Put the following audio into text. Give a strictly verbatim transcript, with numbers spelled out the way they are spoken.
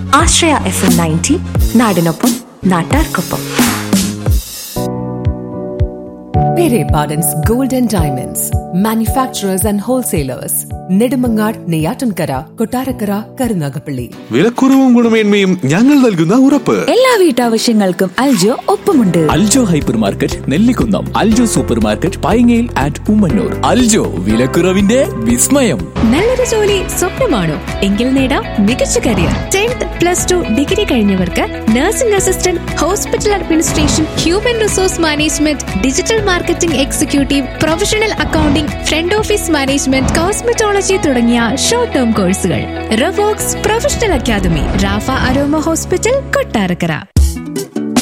ആശ്രയ F M ninety, നാടിനൊപ്പം നാട്ടാർക്കൊപ്പം. Pere Pardon's Gold and Diamonds, manufacturers and wholesalers. Nedumangad, Neyyattinkara, Kottarakkara, Karunagappally. വിലക്കുറവും ഗുണമേന്മയും ഞങ്ങൾ നൽകുന്ന ഉറപ്പ്. എല്ലാ വീട്ടാവശ്യങ്ങൾക്കും അൽജോ ഒപ്പമുണ്ട്. Aljo hyper market Nellikunnam, Aljo super market പൈങ്ങയിൽ and Ummannoor. Aljo, വിലക്കുറവിന്റെ വിസ്മയം. നല്ലൊരു ജോലി സ്വപ്നമാണോ? എങ്കിൽ നേടാം മികച്ച career. Tenth plus two degree കഴിഞ്ഞവർക്ക് nursing assistant, hospital administration, human resource management, digital marketing executive, professional accounting, front office management, cosmetology തുടങ്ങിയ ഷോർട്ട് ടേം കോഴ്സുകൾ. റവോക്സ് professional academy, Rafah aroma hospital, Kottarakkara.